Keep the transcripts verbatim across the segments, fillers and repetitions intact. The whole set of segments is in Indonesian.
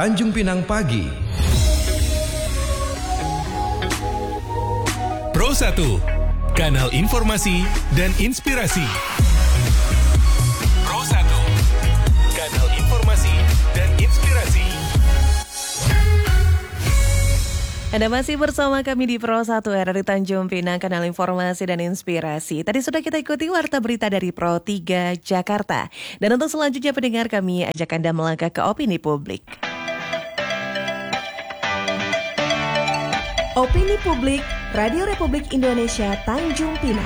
Tanjung Pinang Pagi. Pro satu, kanal informasi dan inspirasi. Pro satu, kanal informasi dan inspirasi. Anda masih bersama kami di Pro satu R R I Tanjung Pinang, kanal informasi dan inspirasi. Tadi sudah kita ikuti warta berita dari Pro tiga Jakarta. Dan untuk selanjutnya pendengar, kami ajak Anda melangkah ke opini publik. Opini Publik, Radio Republik Indonesia Tanjung Pinang.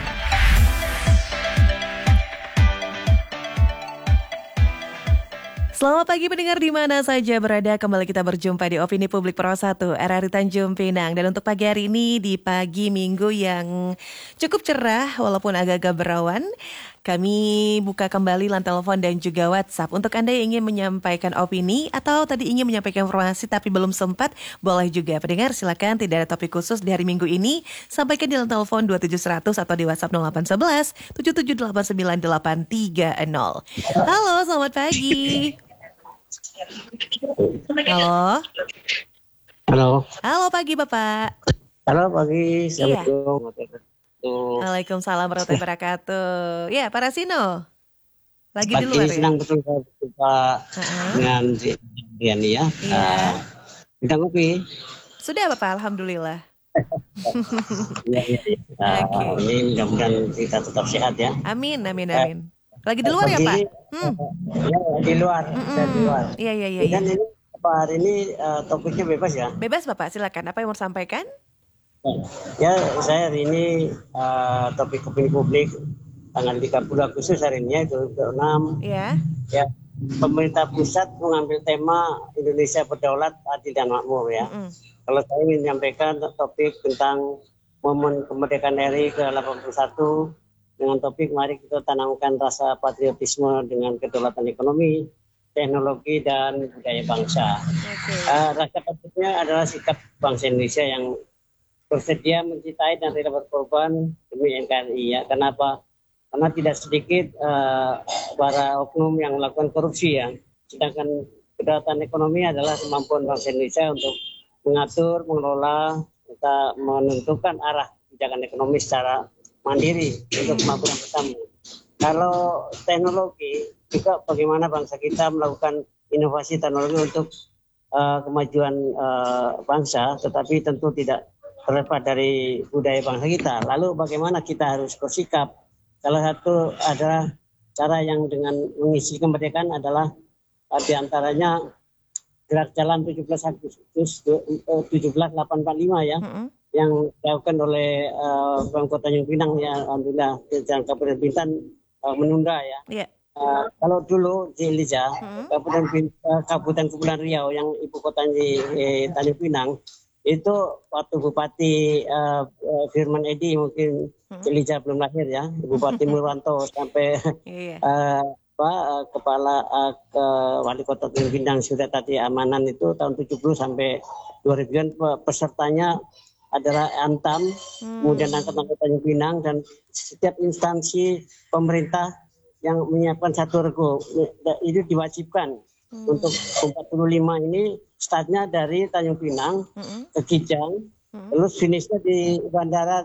Selamat pagi pendengar di mana saja berada. Kembali kita berjumpa di Opini Publik Pro satu R R I Tanjung Pinang. Dan untuk pagi hari ini, di pagi minggu yang cukup cerah walaupun agak-agak berawan, kami buka kembali line telepon dan juga WhatsApp. Untuk Anda yang ingin menyampaikan opini atau tadi ingin menyampaikan informasi tapi belum sempat, boleh juga. Pendengar silakan, tidak ada topik khusus di hari Minggu ini. Sampaikan di line telepon dua tujuh seratus atau di WhatsApp nol delapan satu satu tujuh tujuh delapan sembilan delapan tiga nol. Halo, selamat pagi. Halo. Halo. Halo pagi Bapak. Halo pagi. Iya. Assalamualaikum. Waalaikumsalam warahmatullahi wabarakatuh. Ya, Pak Rasino. Lagi di luar ya? Senang betul saya berjumpa uh-huh. dengan Diani ya. Iya. Uh, Bintang kopi. Sudah Bapak, alhamdulillah. Iya, iya, iya. Uh, okay. Ini mudah-mudahan kita tetap sehat ya. Amin, amin, amin. Lagi di luar ya Pak? Hmm. Ya, di luar. Saya di luar. Iya, iya, iya. Dan ini hari ini uh, topiknya bebas ya? Bebas Bapak, silakan. Apa yang mau sampaikan? Ya, saya hari ini uh, topik opini publik tanggal tiga puluh Agustus hari ini ya, dua ribu dua puluh enam. Ya. Ya, pemerintah pusat mengambil tema Indonesia berdaulat, adil dan makmur ya. Mm-hmm. Kalau saya ingin menyampaikan topik tentang momen kemerdekaan R I ke delapan puluh satu dengan topik mari kita tanamkan rasa patriotisme dengan kedaulatan ekonomi, teknologi dan budaya bangsa. Okay. Uh, rasa patriotnya adalah sikap bangsa Indonesia yang bersedia mencintai dan rela berkorban demi N K R I ya. Kenapa? Karena tidak sedikit uh, para oknum yang melakukan korupsi ya. Sedangkan kedaulatan ekonomi adalah kemampuan bangsa Indonesia untuk mengatur, mengelola, serta menentukan arah kebijakan ekonomi secara mandiri untuk kemampuan bersama. Kalau teknologi juga bagaimana bangsa kita melakukan inovasi teknologi untuk uh, kemajuan uh, bangsa, tetapi tentu tidak terlepas dari budaya bangsa kita. Lalu bagaimana kita harus bersikap? Salah satu adalah cara yang dengan mengisi kemerdekaan adalah uh, diantaranya gerak jalan tujuh belas Agustus tujuh belas delapan empat lima ya, mm-hmm. yang dilakukan oleh uh, Pemkot Tanjung Pinang ya, alhamdulillah Jalan Kabupaten Bintan uh, menunda ya. Yeah. Uh, kalau dulu di Eliza, mm-hmm. Kabupaten uh, Kabupaten Kepulauan Riau yang ibu kotanya di eh, Tanjung Pinang, itu waktu Bupati uh, uh, Firman Edi mungkin hmm. Eliza belum lahir ya, Bupati Murwanto sampai yeah. uh, apa, uh, kepala uh, ke Wali Kota Tanjung Pinang sudah tadi Amanan itu tahun tujuh puluh sampai dua ribuan pesertanya adalah Antam, hmm. kemudian Angkatan Tanjung Pinang dan setiap instansi pemerintah yang menyiapkan satu regu itu diwajibkan. Hmm. Untuk empat puluh lima ini startnya dari Tanjung Pinang hmm. ke Kijang, hmm. terus finishnya di Bandara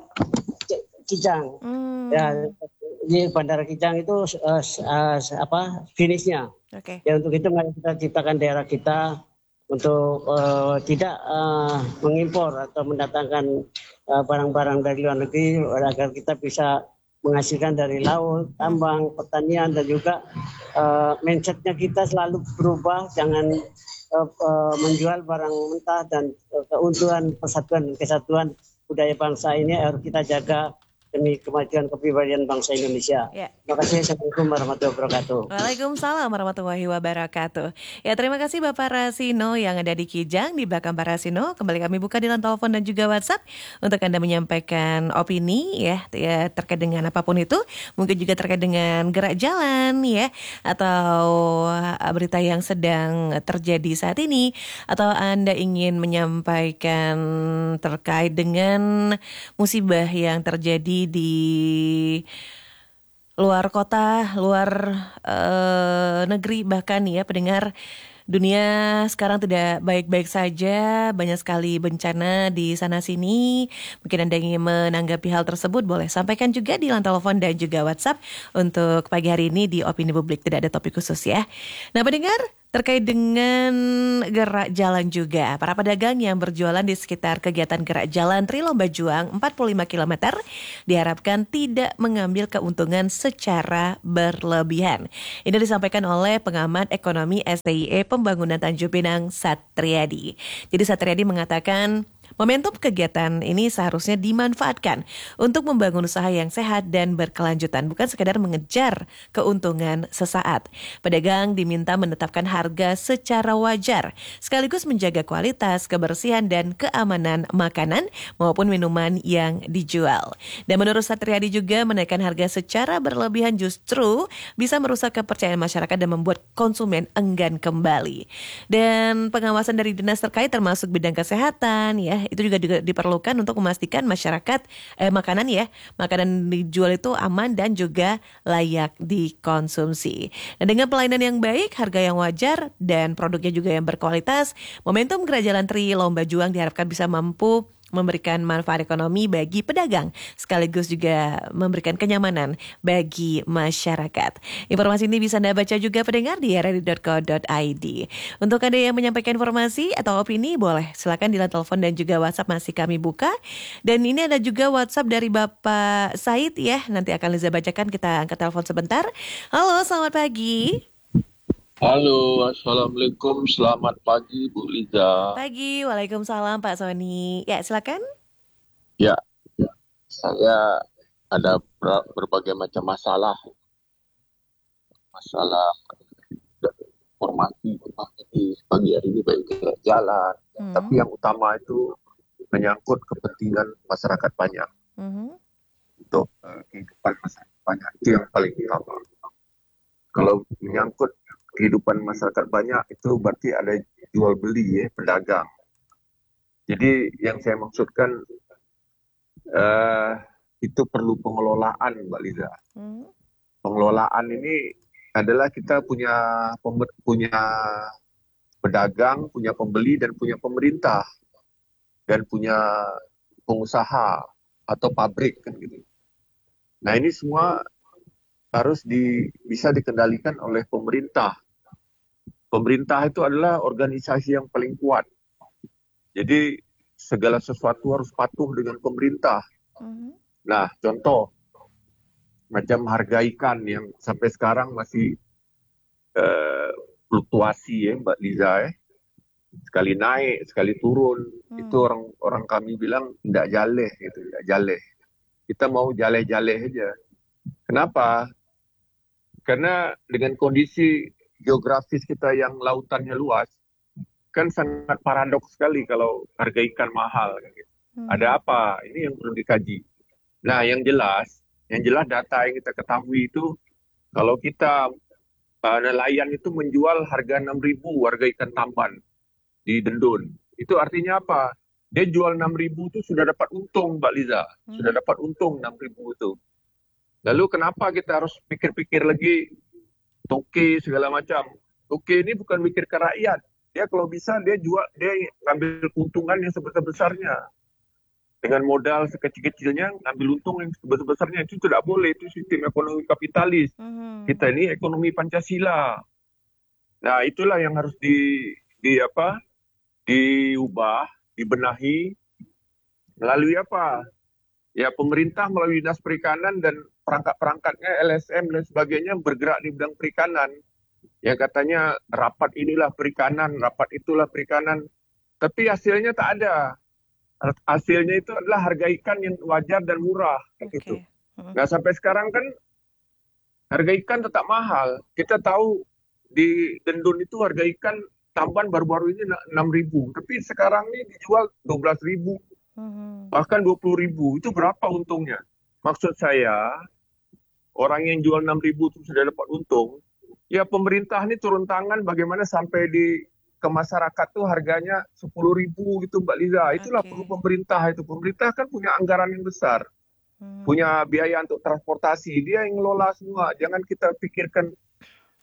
Kijang. Hmm. Ya, di Bandara Kijang itu uh, uh, apa finishnya. Okay. Ya untuk itu mari kita ciptakan daerah kita untuk uh, tidak uh, mengimpor atau mendatangkan uh, barang-barang dari luar negeri agar kita bisa menghasilkan dari laut, tambang, pertanian dan juga uh, mindsetnya kita selalu berubah, jangan uh, uh, menjual barang mentah dan uh, keuntungan persatuan dan kesatuan budaya bangsa ini harus kita jaga demi kemajuan kepribadian bangsa Indonesia. Ya. Terima kasih. Assalamualaikum warahmatullahi wabarakatuh. Waalaikumsalam warahmatullahi wabarakatuh. Ya, terima kasih Bapak Rasino yang ada di Kijang. Di belakang Pak Rasino, kembali kami buka di line telepon dan juga WhatsApp untuk Anda menyampaikan opini ya, ya terkait dengan apapun itu. Mungkin juga terkait dengan gerak jalan ya, atau berita yang sedang terjadi saat ini, atau Anda ingin menyampaikan terkait dengan musibah yang terjadi di luar kota, luar uh, negeri bahkan ya pendengar. dunia sekarang tidak baik-baik saja, banyak sekali bencana di sana-sini. Mungkin Anda ingin menanggapi hal tersebut, boleh sampaikan juga di line telepon dan juga WhatsApp. Untuk pagi hari ini di Opini Publik tidak ada topik khusus ya. Nah pendengar, terkait dengan gerak jalan juga, para pedagang yang berjualan di sekitar kegiatan gerak jalan Tri Lomba Juang empat puluh lima kilometer diharapkan tidak mengambil keuntungan secara berlebihan. Ini disampaikan oleh pengamat ekonomi S T I E Pembangunan Tanjung Pinang Satriadi. Jadi Satriadi mengatakan momentum kegiatan ini seharusnya dimanfaatkan untuk membangun usaha yang sehat dan berkelanjutan, bukan sekedar mengejar keuntungan sesaat. Pedagang diminta menetapkan harga secara wajar, sekaligus menjaga kualitas, kebersihan, dan keamanan makanan maupun minuman yang dijual. Dan menurut Satriadi juga, menaikkan harga secara berlebihan justru bisa merusak kepercayaan masyarakat dan membuat konsumen enggan kembali. Dan pengawasan dari dinas terkait termasuk bidang kesehatan ya, itu juga, juga diperlukan untuk memastikan masyarakat eh, makanan ya, makanan dijual itu aman dan juga layak dikonsumsi. Dan dengan pelayanan yang baik, harga yang wajar, dan produknya juga yang berkualitas, momentum gerak jalan Tri Lomba Juang diharapkan bisa mampu memberikan manfaat ekonomi bagi pedagang, sekaligus juga memberikan kenyamanan bagi masyarakat. Informasi ini bisa Anda baca juga pendengar di r r i dot co dot i d. Untuk Anda yang menyampaikan informasi atau opini, boleh silakan di line telepon dan juga WhatsApp masih kami buka. Dan ini ada juga WhatsApp dari Bapak Said ya, nanti akan Liza bacakan, kita angkat telepon sebentar. Halo, selamat pagi. Halo, Assalamualaikum, selamat pagi Bu Liza. Pagi, Waalaikumsalam Pak Sony. Ya, silakan. Ya, ya. Saya ada ber- berbagai macam masalah. Masalah informasi di pagi hari ini baik gerak jalan. Hmm. Tapi yang utama itu menyangkut kepentingan masyarakat banyak. Hmm. Untuk uh, kehidupan masyarakat banyak. Itu yang paling utama. Kalau menyangkut kehidupan masyarakat banyak itu berarti ada jual beli ya, pedagang. Jadi yang saya maksudkan uh, itu perlu pengelolaan Mbak Liza. Hmm. Pengelolaan ini adalah kita punya pem- punya pedagang, punya pembeli dan punya pemerintah dan punya pengusaha atau pabrik kan gitu. Nah ini semua harus di, bisa dikendalikan oleh pemerintah. Pemerintah itu adalah organisasi yang paling kuat. Jadi segala sesuatu harus patuh dengan pemerintah. Mm-hmm. Nah, contoh macam harga ikan yang sampai sekarang masih uh, fluktuasi ya, Mbak Liza ya. Sekali naik, sekali turun. Mm. Itu orang orang kami bilang tidak jaleh gitu, tidak jaleh. Kita mau jaleh-jaleh aja. Kenapa? Karena dengan kondisi geografis kita yang lautannya luas, kan sangat paradoks sekali kalau harga ikan mahal. Hmm. Ada apa? Ini yang perlu dikaji. Nah, yang jelas, yang jelas data yang kita ketahui itu, kalau kita uh, nelayan itu menjual harga enam ribu harga ikan tamban di Dendun. Itu artinya apa? Dia jual enam ribu itu sudah dapat untung, Mbak Liza. Hmm. Sudah dapat untung enam ribu itu. Lalu kenapa kita harus pikir-pikir lagi toke segala macam? Toke ini bukan mikir ke rakyat. Dia kalau bisa dia jual, dia ngambil keuntungan yang sebesar-besarnya. Dengan modal sekecil-kecilnya ngambil untung yang sebesar-besarnya, itu tidak boleh. Itu sistem ekonomi kapitalis. Mm-hmm. Kita ini ekonomi Pancasila. Nah, itulah yang harus di di apa? diubah, dibenahi melalui apa? Ya pemerintah melalui Dinas Perikanan dan perangkat-perangkatnya L S M dan sebagainya bergerak di bidang perikanan. Yang katanya rapat inilah perikanan, rapat itulah perikanan. Tapi hasilnya tak ada. Hasilnya itu adalah harga ikan yang wajar dan murah. Okay. Gitu. Nah sampai sekarang kan harga ikan tetap mahal. Kita tahu di Dendun itu harga ikan tamban baru-baru ini enam ribu. Tapi sekarang ini dijual dua belas ribu. Bahkan dua puluh ribu, itu berapa untungnya? Maksud saya, orang yang jual enam ribu itu sudah dapat untung, ya pemerintah ini turun tangan bagaimana sampai di ke masyarakat tuh harganya sepuluh ribu gitu Mbak Liza. Itulah okay. perlu pemerintah itu. Pemerintah kan punya anggaran yang besar, hmm. punya biaya untuk transportasi, dia yang ngelola semua. Jangan kita pikirkan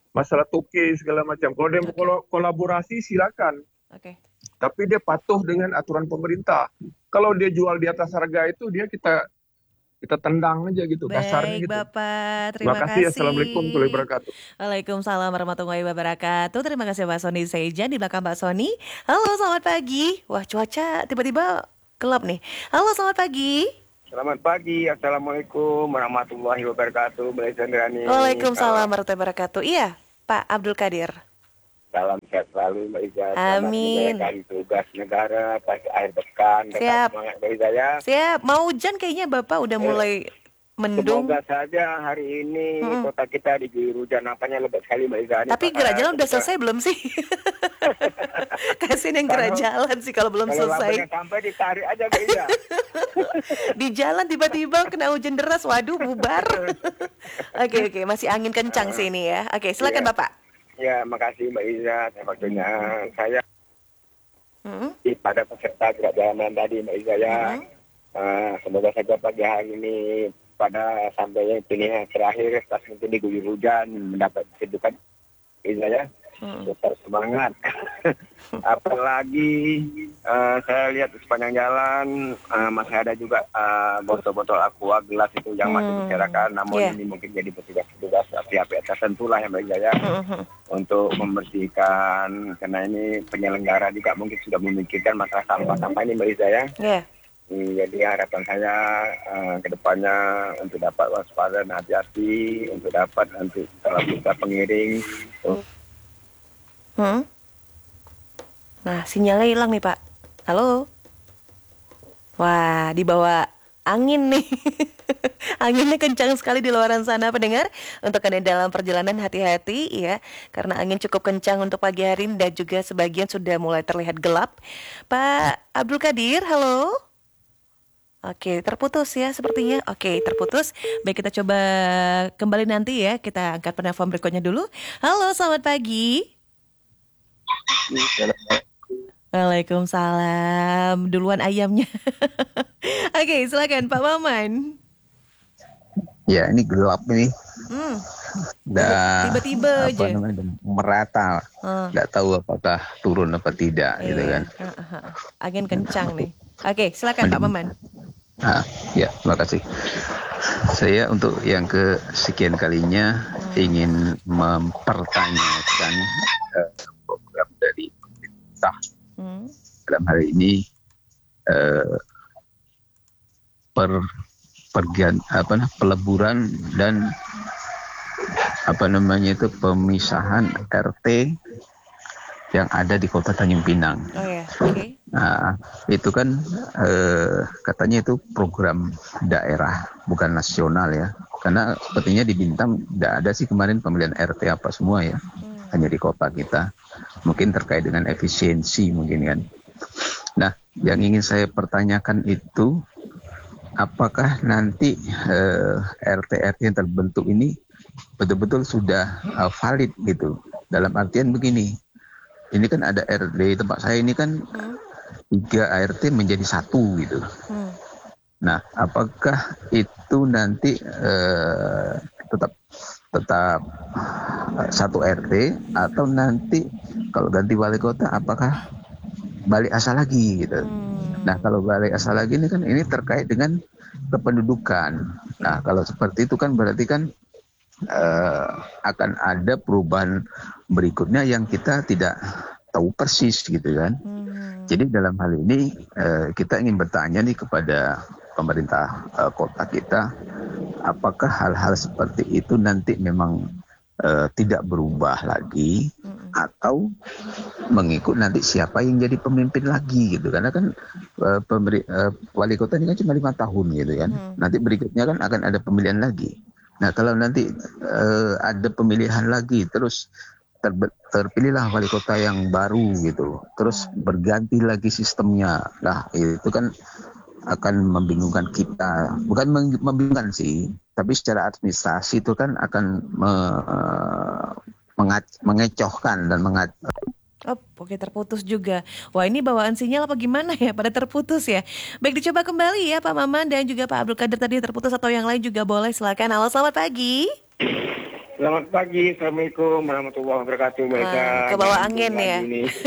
masalah toke segala macam. Kalau dia mau Oke. kolo- kolaborasi silakan, Oke. tapi dia patuh dengan aturan pemerintah. Kalau dia jual di atas harga itu, dia kita kita tendang aja gitu, kasarnya Baik, gitu. Bapak. Terima Terima kasih. Assalamualaikum warahmatullahi kasih. wabarakatuh. Waalaikumsalam warahmatullahi wabarakatuh. Terima kasih Pak Sony Seja di belakang Pak Sony. Halo, selamat pagi. Wah, cuaca tiba-tiba gelap nih. Halo, selamat pagi. Selamat pagi, Assalamualaikum warahmatullahi wabarakatuh, Mbak Chandrani. Waalaikumsalam warahmatullahi wabarakatuh. Iya, Pak Abdul Kadir. Salam sehat selalu, Mbak Iza. Selamat Amin. menjalankan tugas negara pas akhir pekan. Tetap Siap. semangat, Mbak Iza ya. Siap, mau hujan kayaknya Bapak udah mulai mendung. Semoga saja hari ini Mm-mm. kota kita diguyur hujan. Nampaknya lebat sekali, Mbak Iza. Ini Tapi pasar- gerak jalan udah selesai belum sih? Kasihin yang gerak Kalau- jalan sih kalau belum Kalau selesai. lampunya sampai ditarik aja, Mbak Iza. Di jalan tiba-tiba kena hujan deras, waduh bubar. Oke oke, masih angin kencang sih ini ya. Oke, silakan Iya. Bapak. Ya, makasih Mbak Iza. Waktunya saya Hmm? pada peserta gerak jalan tadi, Mbak Iza ya. Mhm. Uh, semoga saja pagi hari ini pada sampai yang pilihan terakhir pas mungkin diguyur hujan mendapat kedudukan Iza ya. Hmm. Tetap semangat. Apalagi uh, saya lihat di sepanjang jalan uh, masih ada juga uh, botol-botol aqua gelas itu yang masih Hmm. berserakan. Namun Yeah. ini mungkin jadi petugas-petugas pihak-pihak tertentu lah yang Mbak Iza ya. Mhm. Untuk membersihkan, karena ini penyelenggara juga mungkin sudah memikirkan masalah sampah-sampah ini Mbak Iza ya. Ya. Hmm, Jadi harapan saya uh, ke depannya untuk dapat waspada dan hati-hati, untuk dapat nanti kalau kita pengiring. Hmm? Nah, sinyalnya hilang nih, Pak. Halo. Wah, dibawa angin nih. Anginnya kencang sekali di luaran sana, pendengar. Untuk Anda dalam perjalanan hati-hati ya, karena angin cukup kencang untuk pagi hari ini dan juga sebagian sudah mulai terlihat gelap. Pak Abdul Kadir, halo. Oke, terputus ya sepertinya. Oke, terputus. Baik, kita coba kembali nanti ya. Kita angkat penelpon berikutnya dulu. Halo, selamat pagi. Waalaikumsalam. Duluan ayamnya. Oke, silakan Pak Maman. Ya, ini gelap ini. Hmm, Udah tiba-tiba apa aja. namanya, udah merata. Ah, Nggak tahu apakah turun apa tidak gitu iya. kan. Ah, ah, ah. Angin kencang nih. Oke, silakan Pak Maman. Ah, ya, terima kasih. Saya untuk yang kesekian kalinya ingin mempertanyakan eh, program dari pemerintah Hmm. dalam hal ini eh, per pergan apa nah, peleburan dan apa namanya itu pemisahan R T yang ada di Kota Tanjung Pinang. Oh ya, oke. Nah, itu kan eh, katanya itu program daerah, bukan nasional ya. Karena sepertinya di Bintan tidak ada sih kemarin pemilihan R T apa semua ya. Hanya di kota kita. Mungkin terkait dengan efisiensi mungkin kan. Nah, yang ingin saya pertanyakan itu, apakah nanti eh, R T R T yang terbentuk ini betul-betul sudah eh, valid gitu. Dalam artian begini, ini kan ada R D tempat saya ini kan tiga A R T menjadi satu gitu. Hmm. Nah, apakah itu nanti eh, tetap tetap eh, satu R T atau nanti kalau ganti wali kota apakah balik asal lagi gitu? Hmm. Nah, kalau balik asal lagi ini kan ini terkait dengan kependudukan. Nah, kalau seperti itu kan berarti kan eh, akan ada perubahan berikutnya yang kita tidak tahu persis gitu kan. Hmm. Jadi dalam hal ini eh, kita ingin bertanya nih kepada pemerintah eh, kota kita, apakah hal-hal seperti itu nanti memang eh, tidak berubah lagi atau mengikut nanti siapa yang jadi pemimpin lagi gitu, karena kan eh, pemberi, eh, wali kota ini kan cuma lima tahun gitu kan, nanti berikutnya kan akan ada pemilihan lagi. Nah kalau nanti eh, ada pemilihan lagi terus Ter- terpilihlah wali kota yang baru gitu, terus berganti lagi sistemnya, nah itu kan akan membingungkan kita, bukan meng- membingungkan sih, tapi secara administrasi itu kan akan me- mengac- mengecohkan dan mengac- Oh, oke, terputus juga. Wah, ini bawaan sinyal apa gimana ya? Pada terputus ya. Baik, dicoba kembali ya Pak Maman dan juga Pak Abdul Kadir tadi terputus atau yang lain juga boleh. Silakan. Halo, selamat pagi. Selamat pagi, Assalamualaikum warahmatullahi wabarakatuh. Mereka ke bawah angin ya.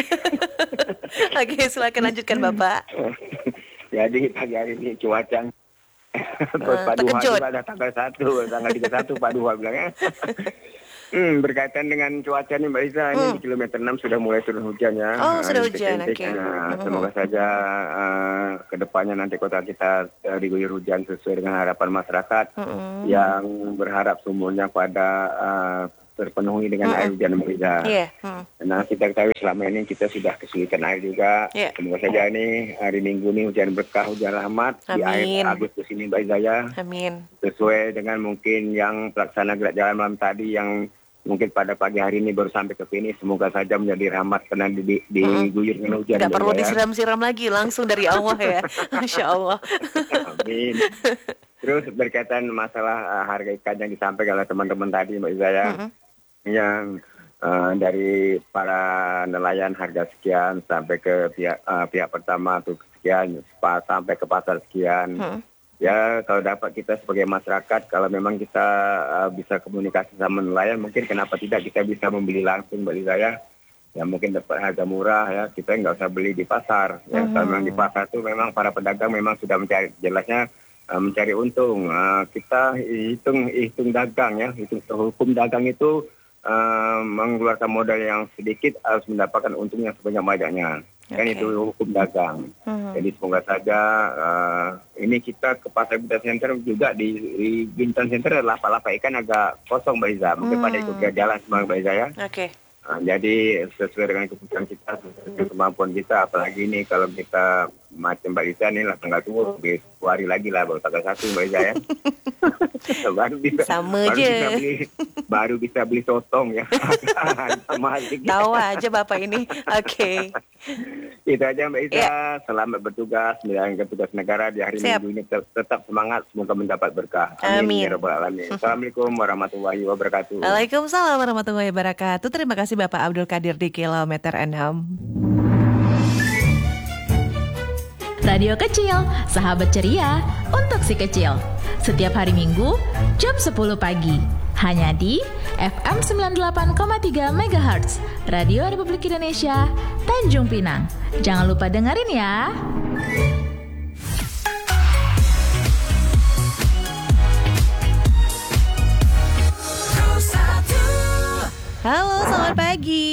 Oke, silakan lanjutkan Bapak. Jadi pagi hari ini cuaca uh, Pak Duha terkejut. juga ada tanggal satu, tanggal tiga puluh satu Pak Duha bilangnya. Hmm, berkaitan dengan cuaca nih Mbak Iza, hmm. ini di kilometer enam sudah mulai turun hujan ya. Oh, sudah uh, hujan, oke. Okay. Uh, semoga saja uh, ke depannya nanti kota kita uh, diguyur hujan sesuai dengan harapan masyarakat uh-uh. yang berharap semuanya pada uh, terpenuhi dengan uh-uh. air hujan Mbak Iza. Yeah. Uh-uh. Nah, kita ketahui selama ini kita sudah kesulitan air juga. Yeah. Semoga saja ini hari Minggu ini hujan berkah, hujan rahmat Amin. Di akhir Agustus ini Mbak Iza ya. Amin. Sesuai dengan mungkin yang pelaksana gerak jalan malam tadi yang mungkin pada pagi hari ini baru sampai ke sini, semoga saja menjadi rahmat karena diguyur di, di dengan hujan. Tidak perlu ya. Disiram-siram lagi, langsung dari Allah ya. Masya Allah. Amin. Terus berkaitan masalah uh, harga ikan yang disampaikan oleh teman-teman tadi Mbak Iza ya, uh-huh. yang uh, dari para nelayan harga sekian sampai ke pihak uh, pihak pertama tuh sekian, sampai ke pasar sekian. Uh-huh. Ya, kalau dapat kita sebagai masyarakat, kalau memang kita uh, bisa komunikasi sama nelayan, mungkin kenapa tidak kita bisa membeli langsung, Mbak Liza ya. Ya mungkin dapat harga murah ya, kita nggak usah beli di pasar. Ya, hmm. Kalau memang di pasar itu memang para pedagang memang sudah mencari, jelasnya uh, mencari untung. Uh, kita hitung hitung dagang ya, hitung hukum dagang itu uh, mengeluarkan modal yang sedikit harus mendapatkan untung yang sebanyak-banyaknya. Kan okay. Itu hukum dagang. Hmm. Jadi semoga saja uh, ini kita ke pasar Bintan Center juga di, di Bintan Center lapak-lapak ikan agak kosong Mbak Iza. Mungkin hmm. pada ikut jalan semua Mbak Iza ya. Oke. Okay. Uh, jadi sesuai dengan kebutuhan kita, sesuai dengan kemampuan kita. Apalagi ini kalau kita macam Mbak Iza nih lah tanggal tua, sepuluh hari lagi lah baru tanggal satu Mbak Iza ya. baru bisa, sama baru aja. Bisa beli, baru bisa beli sotong ya. Tahu aja Bapak ini. Oke. Okay. Itu aja Mbak Iza. Ya. Selamat bertugas menjalankan tugas negara di hari Siap. Minggu ini. Tetap semangat, semoga mendapat berkah. Amin. Ya Rabbal Alamin. Assalamualaikum warahmatullahi wabarakatuh. Waalaikumsalam warahmatullahi wabarakatuh. Terima kasih Bapak Abdul Qadir di kilometer enam. Radio Kecil, sahabat ceria untuk si kecil. Setiap hari Minggu, jam sepuluh pagi. Hanya di F M sembilan puluh delapan koma tiga megahertz, Radio Republik Indonesia, Tanjung Pinang. Jangan lupa dengerin ya. Halo, selamat pagi.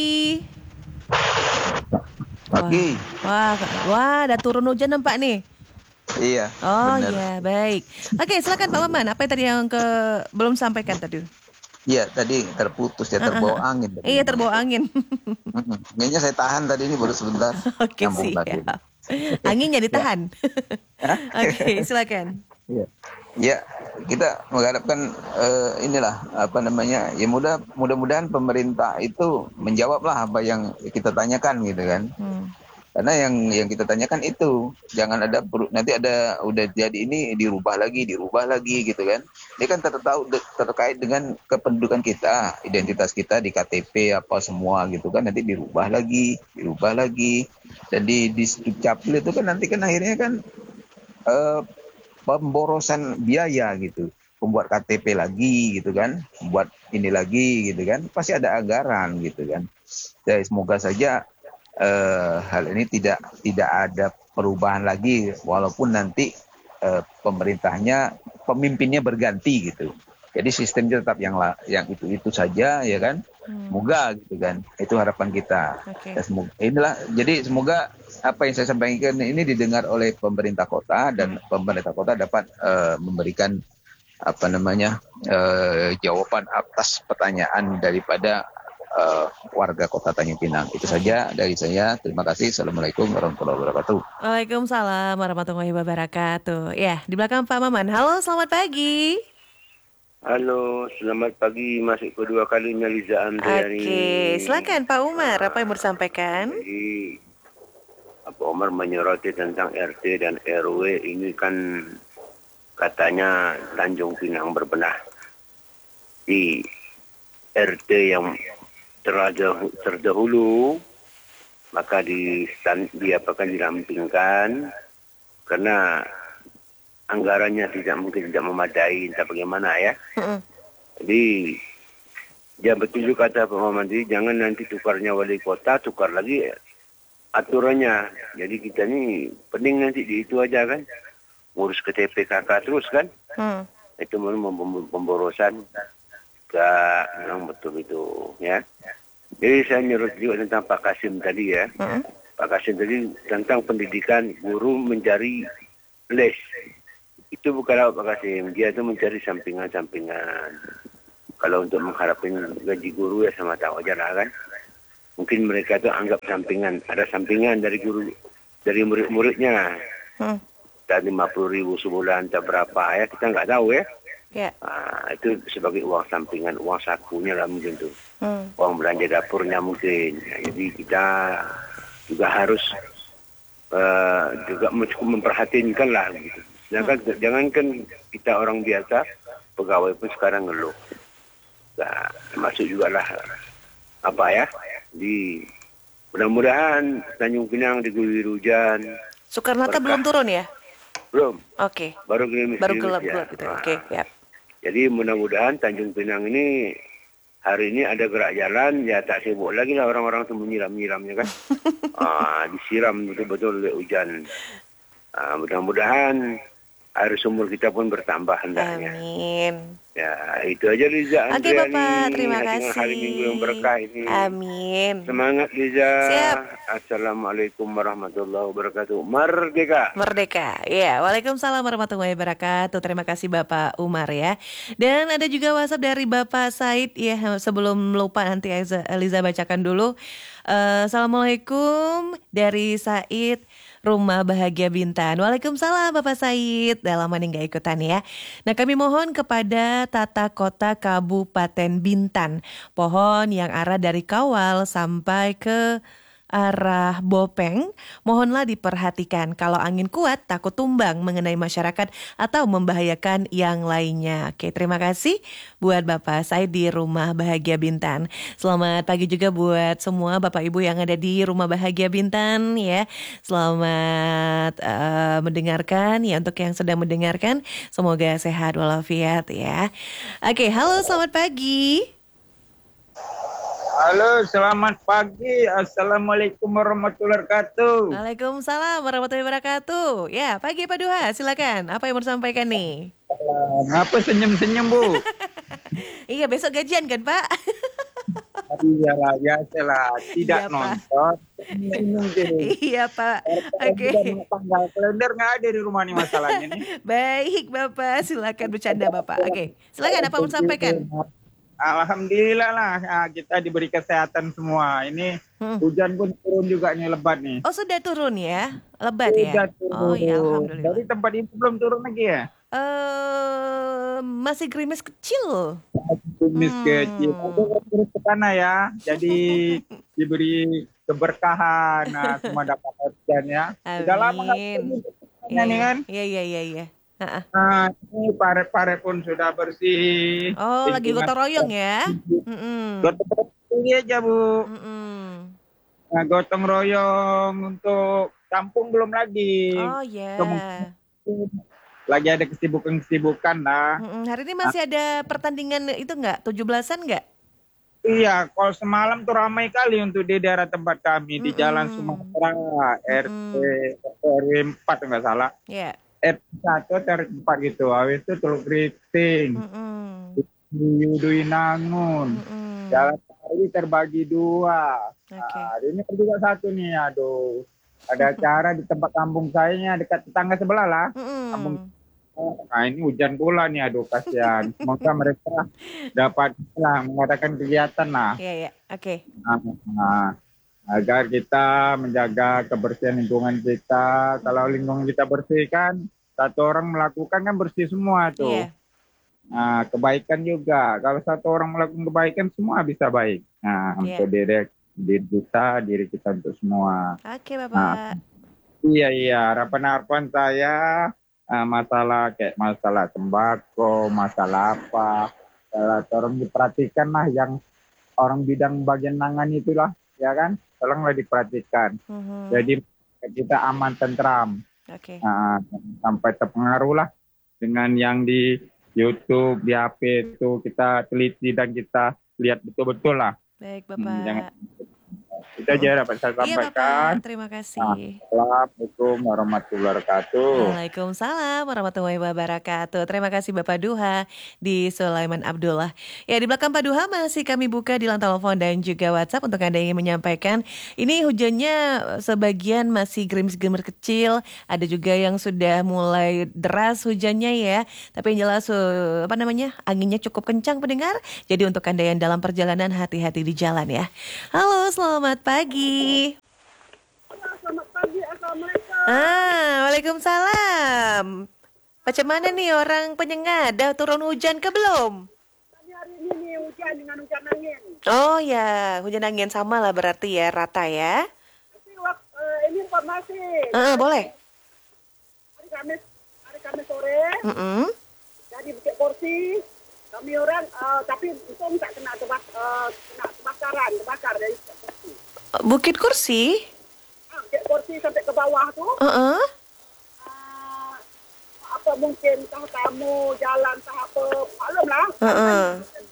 Pagi. Wah, wah, wah, ada turun hujan nampak nih. Iya. Oh bener. iya, baik. Oke, silakan Pak Maman. Apa yang tadi yang ke belum sampaikan tadi? Iya, tadi terputus ya, terbawa uh-huh. angin. Iya, terbawa angin. Kayaknya saya tahan tadi ini baru sebentar. Oke, siap. Anginnya ditahan. Oke, silakan. Iya. Ya, kita mengharapkan uh, inilah apa namanya? Ya mudah mudah-mudahan pemerintah itu menjawablah apa yang kita tanyakan gitu kan. Hmm. Karena yang yang kita tanyakan itu jangan ada nanti ada udah jadi ini dirubah lagi, dirubah lagi gitu kan. Ini kan tertahu terkait dengan kependudukan kita, identitas kita di K T P apa semua gitu kan, nanti dirubah lagi, dirubah lagi. Dan di di Dukcapil itu kan nanti kan akhirnya kan uh, pemborosan biaya gitu. Membuat K T P lagi gitu kan, membuat ini lagi gitu kan, pasti ada anggaran gitu kan. Jadi semoga saja Uh, hal ini tidak tidak ada perubahan lagi walaupun nanti uh, pemerintahnya pemimpinnya berganti gitu. Jadi sistemnya tetap yang yang itu itu saja ya kan. Hmm. Semoga gitu kan. Itu harapan kita. Okay. Semoga, inilah jadi semoga apa yang saya sampaikan ini didengar oleh pemerintah kota dan hmm. pemerintah kota dapat uh, memberikan apa namanya uh, jawaban atas pertanyaan daripada Uh, warga Kota Tanjung Pinang. Itu saja dari saya. Terima kasih. Assalamualaikum warahmatullahi wabarakatuh. Waalaikumsalam warahmatullahi wabarakatuh. Ya, di belakang Pak Maman. Halo, selamat pagi. Halo, selamat pagi. Masih kedua kalinya Liza Andriani. Oke, silakan Pak Umar. Apa yang mau disampaikan? Jadi, Pak Umar menyoroti tentang R T dan R W. Ini kan katanya Tanjung Pinang berbenah di R T yang terdahulu, maka di diapakan dirampingkan karena anggarannya tidak mungkin tidak memadai, entah bagaimana ya. Mm-hmm. Jadi Ya betul juga kata Pak Muhammad, jangan nanti tukarnya wali kota, tukar lagi aturannya. Jadi kita ini pening nanti di itu aja kan, ngurus K T P K K terus kan. Hmm. Itu memang pemborosan. Gak, memang betul itu ya. Jadi saya nyurut juga tentang Pak Kasim tadi ya. Hmm. Pak Kasim tadi tentang pendidikan guru mencari les. Itu bukanlah Pak Kasim, dia itu mencari sampingan-sampingan. Kalau untuk mengharapkan gaji guru ya sama tak wajar lah kan. Mungkin mereka itu anggap sampingan, ada sampingan dari guru, dari murid-muridnya. Hmm. Dan lima puluh ribu sebulan atau berapa ya, kita nggak tahu ya. Yeah. Nah, itu sebagai uang sampingan, uang sakunya lah mungkin tuh. Hmm. Uang belanja dapurnya mungkin. Ya, jadi kita juga harus uh, juga memperhatikan lah gitu. Jangan, hmm. jangankan kita orang biasa, pegawai pun sekarang ngeluh. Nah, termasuk juga lah apa ya, di mudah-mudahan Tanjung Pinang diguyur hujan. Soekarno-Hatta belum turun ya? Belum. Oke. Okay. Baru gerimis Baru gelap ya. gelap gitu. Nah, Oke, okay, ya. Jadi mudah-mudahan Tanjung Pinang ini hari ini ada gerak jalan, ya tak sibuk lagi lah orang-orang tuh menyiram-nyiramnya kan. ah, disiram betul-betul oleh hujan. Ah, mudah-mudahan air sumur kita pun bertambah hendaknya. Amin. Ya, itu aja Liza. Oke Bapak, terima kasih. Hari Minggu yang berkah ini. Amin. Semangat Liza. Siap. Assalamualaikum warahmatullahi wabarakatuh. Merdeka. Merdeka. Ya, Waalaikumsalam warahmatullahi wabarakatuh. Terima kasih Bapak Umar ya. Dan ada juga WhatsApp dari Bapak Said ya. Sebelum lupa nanti Liza bacakan dulu. Uh, Assalamualaikum dari Said. Rumah Bahagia Bintan. Waalaikumsalam Bapak Said. Dah lama nih gak ikutan ya. Nah kami mohon kepada Tata Kota Kabupaten Bintan. Pohon yang arah dari Kawal sampai ke arah Bopeng, mohonlah diperhatikan. Kalau angin kuat, takut tumbang mengenai masyarakat atau membahayakan yang lainnya. Oke, terima kasih buat Bapak Said di Rumah Bahagia Bintan. Selamat pagi juga buat semua Bapak Ibu yang ada di Rumah Bahagia Bintan ya. Selamat uh, mendengarkan ya, untuk yang sedang mendengarkan. Semoga sehat walafiat ya. Oke, halo selamat pagi. Halo, selamat pagi. Assalamualaikum warahmatullahi wabarakatuh. Waalaikumsalam warahmatullahi wabarakatuh. Ya, pagi Pak Duha, silakan. Apa yang mau disampaikan nih? Ngapa senyum-senyum, Bu? Iya, besok gajian kan, Pak? Iyalah, biasalah. Tidak iya, nonton. Iya, Pak. Oke. Okay. Kalender nggak ada di rumah nih masalahnya nih. Baik, Bapak. Silakan bercanda, Bapak. Oke, okay. Silakan apa yang mau disampaikan? Alhamdulillah lah kita diberi kesehatan semua. Ini hmm. hujan pun turun juga nih, lebat nih. Oh sudah turun ya? Lebat ya? Sudah turun. Oh ya alhamdulillah. Dari tempat ini belum turun lagi ya? Uh, masih gerimis kecil. Gerimis hmm. kecil. Ada terus ke sana ya. Jadi diberi keberkahan. Nah semua dapat hujan ya. Sudah lama nggak ya, nih kan? Iya iya iya. iya. Uh-uh. Nah, ini pare-pare pun sudah bersih. Oh, lingkungan lagi gotong royong ya? Mm-mm. Gotong royong aja, Bu. Mm-mm. Nah, gotong royong untuk kampung belum lagi. Oh, ya. Yeah. Lagi ada kesibukan-kesibukan lah. Mm-mm. Hari ini masih ada pertandingan itu enggak? tujuh belasan enggak? Iya, kalau semalam tuh ramai kali untuk di daerah tempat kami. Mm-mm. Di Jalan Sumatera, R T R W empat enggak salah. Iya. Yeah. R satu tarik empat gitu, awet itu Teluk Griting, Yudhuinangun, Jalan Sari terbagi dua. Okay. Nah, ini juga satu nih, aduh, ada acara di tempat kampung saya dekat tetangga sebelah lah. Mm-mm. Kampung. Nah ini hujan pula nih, aduh kasihan. Semoga mereka dapat lah mengadakan kegiatan lah. Iya yeah, iya, yeah. oke. Okay. Nah, nah, agar kita menjaga kebersihan lingkungan kita. Kalau lingkungan kita bersih kan, satu orang melakukan kan bersih semua tuh. Yeah. Nah, kebaikan juga. Kalau satu orang melakukan kebaikan, semua bisa baik. Nah, yeah. untuk diri, diri kita, diri kita untuk semua. Oke, okay, Bapak. Nah, iya, iya. Harapan-harapan saya, uh, masalah kayak masalah tembakau, masalah apa, uh, tolong diperhatikan lah yang orang bidang bagian nangan itulah, ya kan? Tolonglah diperhatikan. Mm-hmm. Jadi kita aman tentram. Okay. Nah, sampai terpengaruh lah dengan yang di YouTube, di H P itu kita teliti dan kita lihat betul-betul lah. Baik Hmm, Bapak. jangan itu aja dapat saya Iya Bapak, sampaikan. terima kasih. Assalamualaikum warahmatullahi wabarakatuh. Waalaikumsalam warahmatullahi wabarakatuh. Terima kasih Bapak Duha di Sulaiman Abdullah. Ya, di belakang Pak Duha masih kami buka di line telepon dan juga WhatsApp untuk Anda yang ingin menyampaikan. Ini hujannya sebagian masih gerimis-gerimis kecil, ada juga yang sudah mulai deras hujannya ya. Tapi yang jelas uh, apa namanya? Anginnya cukup kencang pendengar. Jadi untuk Anda yang dalam perjalanan hati-hati di jalan ya. Halo, selamat pagi. Selamat pagi, Assalamualaikum. Ah, Waalaikumsalam. Macam mana nih orang Penyengat? Dah turun hujan ke belum? Kami hari ini nih hujan dengan hujan angin. Oh ya, hujan angin sama lah berarti ya, rata ya. Tapi waktu uh, ini informasi. Ah, boleh. Hari Kamis, hari Kamis sore. Mm-mm. Jadi Bukit Kursi. Kami orang, uh, tapi untung tak kena tebak, uh, kena kebakaran, terbakar dari Bukit Kursi. Bukit Kursi? Ah, Bukit Kursi sampai ke bawah tu. Uh-uh. Uh, apa mungkin entah tamu jalan entah apa, maklumlah. Uh-uh.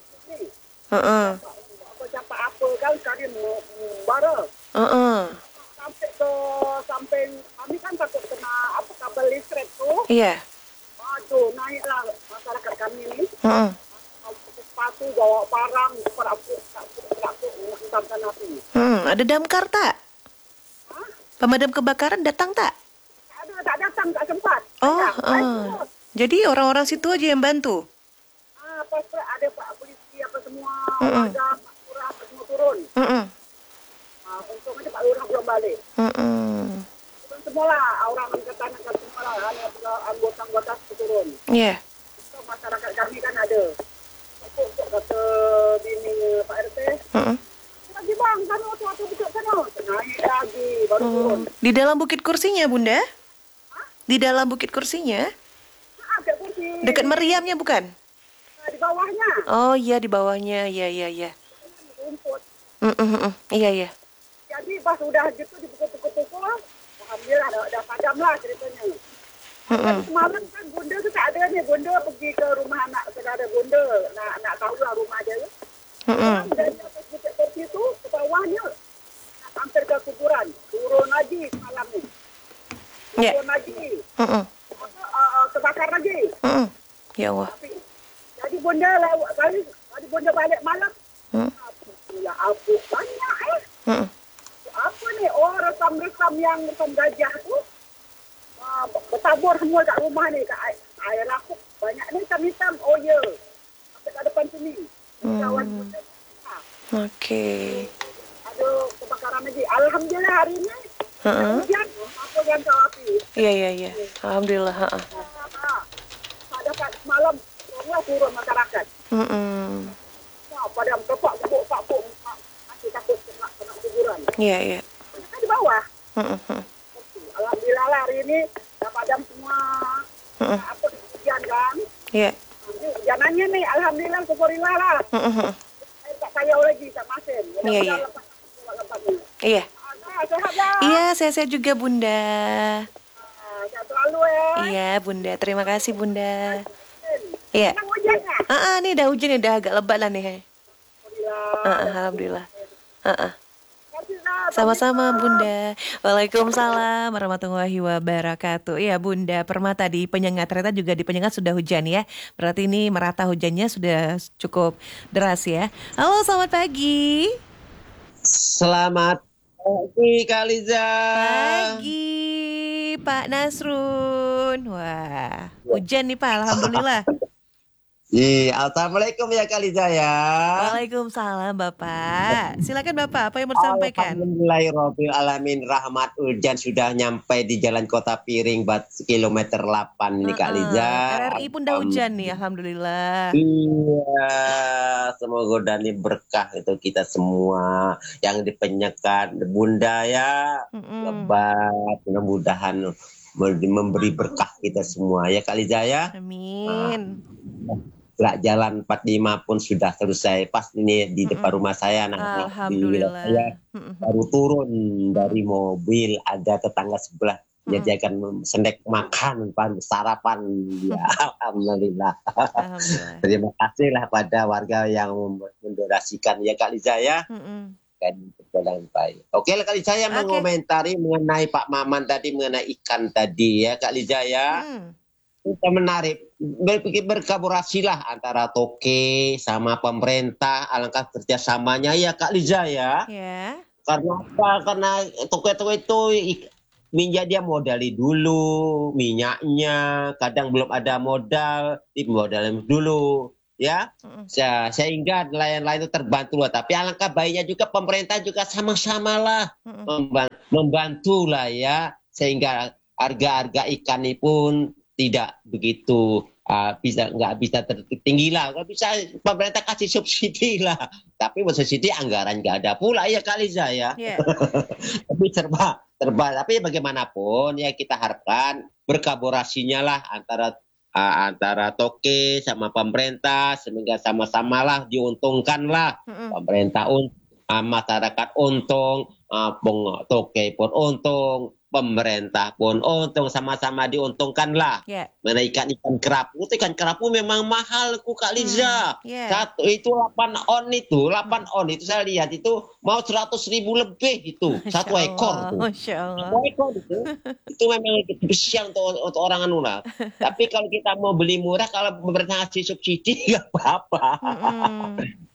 Uh-uh. Apa campak apa kan sekali bara. Uh-uh. Sampai ke samping kami kan takut kena apa kabel listrik tu. Iya. Aduh, naiklah masyarakat kami ni. Uh-uh. Sepatu bawa barang perapuk perapuk menghantarkan api. Hmm, ada damkar tak? Hah? Pemadam kebakaran datang tak? Tak ada, tak datang, tak sempat. Oh, Ya, uh. Jadi orang-orang situ aja yang bantu? Ah, pas ada Pak Polisi apa semua, Uh-uh. ada Pak Lurah apa semua turun. Uh-uh. Ah, untuk macam Pak Lurah belum balik. Uh-uh. Turun semualah, orang angkatan angkatan semualah, anggota-anggota turun. Iya. So, masyarakat kami kan ada. Untuk kata bini Pak R T. Uh-uh. Lagi bang, sana waktu-waktu buka sana. Naik lagi, baru Oh. turun. Di dalam Bukit Kursinya, Bunda? Di dalam Bukit Kursinya? Ah, Bukit Kursi. Dekat meriamnya bukan? Ah, di bawahnya. Oh iya, di bawahnya. Iya, iya, iya. Rumput. Mm-mm-mm. Iya, iya. Jadi pas udah gitu dipukul-pukul-pukul, alhamdulillah ada, ada padam lah ceritanya. Mm-mm. Semalam kan bunda tu tak ada ni. Bunda pergi ke rumah anak saudara bunda. Nak nak tahu lah rumah dia. Mm-mm. Dan atas Bukit Kursi tu, ke bawahnya, hampir ke kuburan. Turun lagi malam ni. Ya. Turun lagi. Mm-mm. Apa, uh, uh, kebakar lagi. Mm-mm. Ya Allah. Tapi, jadi bunda lewat kali, kali bunda balik malam. Mm. Ya ampun, banyak eh. Mm-mm. Apa ni, oh resam-resam yang resam gajah tu. Uh, bertabur semua kat rumah ni, kat air, air lakuk. Banyak ni hitam-hitam, oh ya. Sampai kat depan sini. Hmm. Kawan bunda. Oke. Okay. Ada kebakaran lagi. Alhamdulillah hari ni. Uh-uh. Hujan, apa yang tahu api. Iya, iya, iya. Alhamdulillah. Ha-ha. Tak dapat semalam, semua turun masyarakat. Mm-mm. Nah, pada kepak kebuk pakpuk masih takut kena kena kuburan. Iya, iya. Kan di bawah. Mm-mm. Alhamdulillah lah hari ini dah padam semua. Mm-mm. Apa hujan kan? Iya. Hujanannya ni alhamdulillah syukurillah lah. Mm-mm. Saya tak payah lagi tak masin. Iya, iya. Iya. Ah, sehat lah. Iya, sehat-sehat juga Bunda. Ah, sehat selalu ya. Iya, Bunda. Terima kasih Bunda. Iya. Senang hujannya. Ah, ah, nih dah hujan nih, dah agak lebat lah nih. Alhamdulillah. Ah, ah, alhamdulillah. Ah, ah. Sama-sama Bunda. Waalaikumsalam warahmatullahi wabarakatuh. Iya Bunda Permata di Penyengat. Ternyata juga di Penyengat sudah hujan ya. Berarti ini merata hujannya sudah cukup deras ya. Halo, selamat pagi. Selamat pagi Kak Liza. Pagi Pak Nasrun. Wah, hujan nih Pak, alhamdulillah. Iya, assalamualaikum ya Kak Liza ya. Waalaikumsalam Bapak. Silakan Bapak, apa yang mau disampaikan? Alhamdulillahirabbil alamin, rahmat hujan sudah nyampe di Jalan Kota Piring bat kilometer delapan ini Kak Liza. R R I pun dah hujan nih, alhamdulillah. Iya, semoga dan ini berkah itu kita semua yang di Penyengat Bunda ya. Mm-mm. Lebat, mudah-mudahan memberi berkah kita semua ya Kak Liza ya. Amin. Gerak jalan empat puluh lima pun sudah selesai. Pas ini di depan Mm-mm. rumah saya anak-anak di Alhamdulillah. wilayah saya Mm-mm. baru turun dari mobil, ada tetangga sebelah menyediakan snack makan, sarapan. Ya, alhamdulillah. Alhamdulillah. Terima kasihlah pada warga yang mendonasikan ya Kak Liza ya. Mm-mm. Dan berjalan baik. Oke lah Kak Liza ya, okay. Mengomentari mengenai Pak Maman tadi mengenai ikan tadi ya Kak Liza ya. Mm. Kita menarik, berpikir berkolaborasilah antara Toke sama pemerintah, alangkah kerjasamanya ya Kak Liza ya. Yeah. Karena apa? Karena Toke-Toke itu minyak dia modali dulu, minyaknya kadang belum ada modal, dimodalin dulu ya. Mm. Sehingga nelayan-nelayan itu terbantu lah. Tapi alangkah baiknya juga pemerintah juga sama-sama lah mm. membantu lah ya, sehingga harga-harga ikan ini pun tidak begitu uh, bisa nggak bisa tertinggi lah, nggak bisa pemerintah kasih subsidi lah, tapi subsidi anggaran nggak ada pula ya Kak Liza ya. Yeah. Tapi serba serba tapi bagaimanapun ya kita harapkan berkolaborasinya lah antara uh, antara Toke sama pemerintah sehingga sama-sama lah diuntungkan lah. Mm-hmm. Pemerintah un uh, masyarakat untung, uh, Toke pun untung, pemerintah pun untung, sama-sama diuntungkan lah. Yeah. Menaikkan ikan kerapu, ikan kerapu memang mahal ku Kak Liza. Hmm. Yeah. Satu itu delapan on itu, delapan on itu saya lihat itu mau seratus ribu lebih itu satu ekor tuh. Satu ekor itu, itu memang besar untuk, untuk orang anu lah. Tapi kalau kita mau beli murah, kalau pemerintah ngasih subsidi nggak apa-apa. Hmm.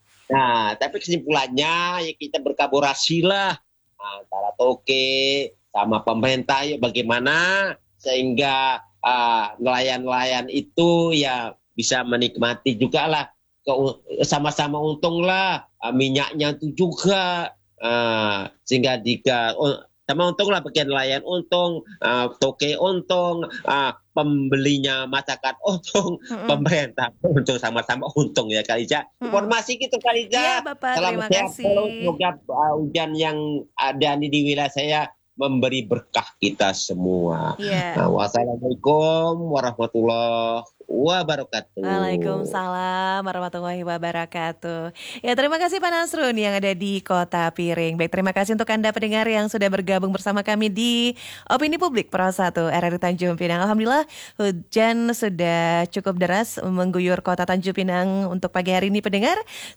Nah, tapi kesimpulannya ya kita berkolaborasi lah antara Toke sama pemerintah ya, bagaimana sehingga uh, nelayan-nelayan itu ya bisa menikmati juga lah, ke, sama-sama untung lah, uh, minyaknya itu juga uh, sehingga jika uh, sama untung lah, bagian nelayan untung, uh, Toke untung, uh, pembelinya masyarakat untung, mm-hmm. pemerintah untung, sama-sama untung ya Kak Liza. Mm-hmm. Informasi gitu Kak Liza. Iya Bapak, Salam terima sehat, kasih. Semoga uh, hujan yang ada di wilayah saya memberi berkah kita semua. Yeah. Nah, wassalamualaikum warahmatullahi wabarakatuh. Waalaikumsalam warahmatullahi wabarakatuh. Ya, terima kasih Pak Nasrun yang ada di Kota Piring. Baik, terima kasih untuk Anda pendengar yang sudah bergabung bersama kami di Opini Publik Pro satu R R I Tanjung Pinang. Alhamdulillah hujan sudah cukup deras mengguyur Kota Tanjung Pinang untuk pagi hari ini pendengar.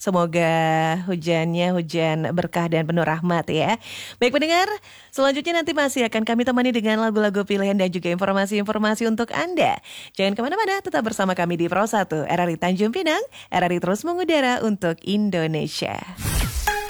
Semoga hujannya hujan berkah dan penuh rahmat ya. Baik pendengar, selanjutnya nanti masih akan kami temani dengan lagu-lagu pilihan dan juga informasi-informasi untuk Anda. Jangan kemana-mana, tetap bersama kami di Pro satu R R I Tanjung Pinang. R R I terus mengudara untuk Indonesia.